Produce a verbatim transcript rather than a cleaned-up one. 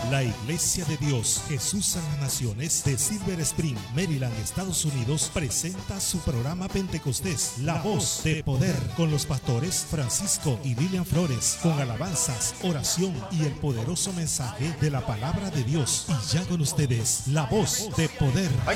La Iglesia de Dios Jesús a las Naciones de Silver Spring, Maryland, Estados Unidos, presenta su programa Pentecostés, La Voz de Poder, con los pastores Francisco y Lilian Flores, con alabanzas, oración y el poderoso mensaje de la palabra de Dios. Y ya con ustedes, La Voz de Poder.